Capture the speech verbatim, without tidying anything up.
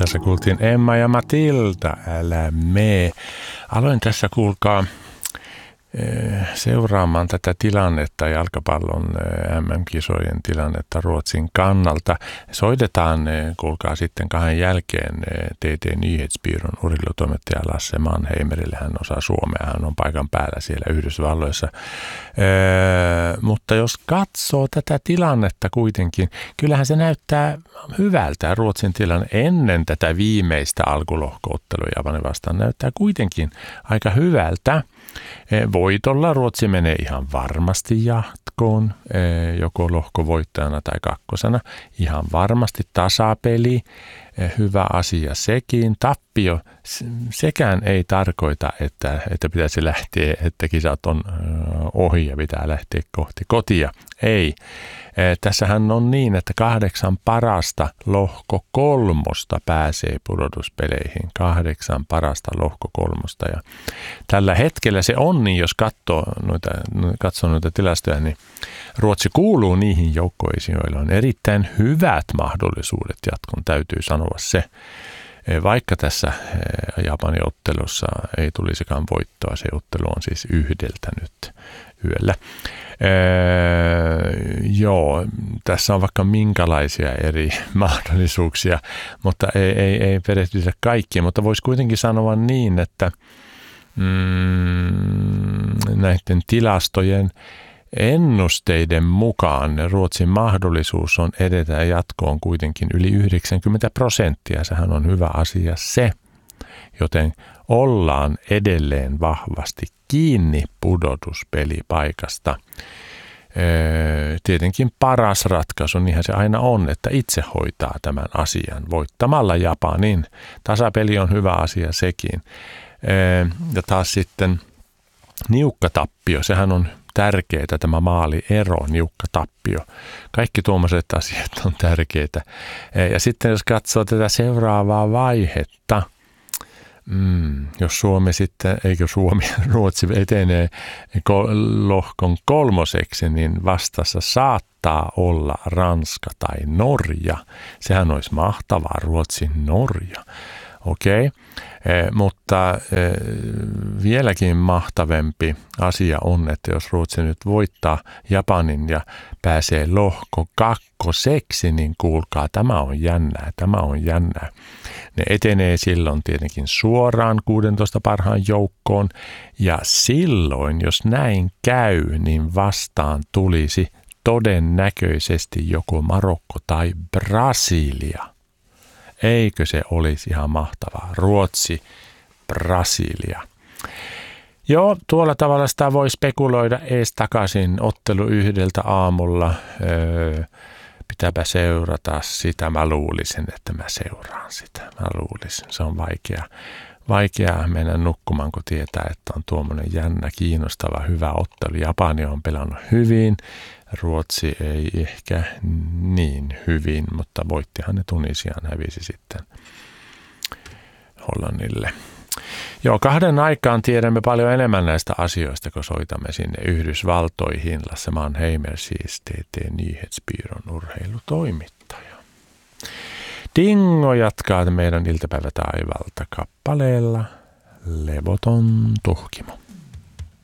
Tässä kuultiin Emma ja Matilda, älä mee. Aloin tässä, kuulkaa, seuraamaan tätä tilannetta, jalkapallon M M-kisojen tilannetta Ruotsin kannalta. Soitetaan, kuulkaa, sitten kahden jälkeen T T Nyhetsbyrån urheilutoimittaja Lasse Mannheimerille. Hän osaa suomea, hän on paikan päällä siellä Yhdysvalloissa. Öö, mutta jos katsoo tätä tilannetta kuitenkin, kyllähän se näyttää hyvältä. Ruotsin tilanne ennen tätä viimeistä alkulohkoottelua Japanin vastaan näyttää kuitenkin aika hyvältä. Voitolla Ruotsi menee ihan varmasti jatkoon, joko lohkovoittajana tai kakkosena. Ihan varmasti tasapeli, hyvä asia sekin. Tappio, sekään ei tarkoita, että, että pitäisi lähteä, että kisat on ohi ja pitää lähteä kohti kotia. Ei. Tässähän on niin, että kahdeksan parasta lohko kolmosta pääsee pudotuspeleihin. Kahdeksan parasta lohko kolmosta. Ja tällä hetkellä se on niin, jos katsoo noita, katsoo noita tilastoja, niin Ruotsi kuuluu niihin joukkoihin, joilla on erittäin hyvät mahdollisuudet jatkoon, täytyy sanoa se. Vaikka tässä Japanin ottelussa ei tulisikaan voittoa, se ottelu on siis yhdeltä nyt yöllä. Öö, joo, tässä on vaikka minkälaisia eri mahdollisuuksia, mutta ei, ei, ei perehdytä kaikkiin, mutta voisi kuitenkin sanoa niin, että mm, näiden tilastojen ennusteiden mukaan Ruotsin mahdollisuus on edetä jatkoon kuitenkin yli yhdeksänkymmentä prosenttia. Sehän on hyvä asia se, joten ollaan edelleen vahvasti kiinni pudotuspelipaikasta. Öö, tietenkin paras ratkaisu, niinhän se aina on, että itse hoitaa tämän asian voittamalla Japanin. Tasapeli on hyvä asia sekin. Öö, ja taas sitten niukka tappio, sehän on tärkeää, tämä maaliero, niukka tappio. Kaikki tuommoiset asiat on tärkeitä. Ja sitten jos katsoo tätä seuraavaa vaihetta, mm, jos Suomi sitten, eikö Suomi, Ruotsi etenee lohkon kolmoseksi, niin vastassa saattaa olla Ranska tai Norja. Sehän olisi mahtavaa, Ruotsi-Norja. Okei, okay. Eh, mutta eh, vieläkin mahtavampi asia on, että jos Ruotsi nyt voittaa Japanin ja pääsee lohko kakkoseksi, niin kuulkaa, tämä on jännää, tämä on jännää. Ne etenee silloin tietenkin suoraan kuudentoista parhaan joukkoon, ja silloin, jos näin käy, niin vastaan tulisi todennäköisesti joko Marokko tai Brasilia. Eikö se olisi ihan mahtavaa? Ruotsi, Brasilia. Joo, tuolla tavalla sitä voi spekuloida ees takaisin ottelu yhdeltä aamulla. Öö, pitääpä seurata sitä. Mä luulisin, että mä seuraan sitä. Mä luulisin. Se on vaikea, vaikea mennä nukkumaan, kun tietää, että on tuommoinen jännä, kiinnostava, hyvä ottelu. Japani on pelannut hyvin. Ruotsi ei ehkä niin hyvin, mutta voittihan ne Tunisiaan, hävisi sitten Hollannille. Joo, kahden aikaan tiedämme paljon enemmän näistä asioista, kun soitamme sinne Yhdysvaltoihin. Lasse Mannheimer, siis T T Nyhetsbyrån urheilutoimittaja. Dingo jatkaa meidän iltapäivätaivalta kappaleella Levoton tuhkimo.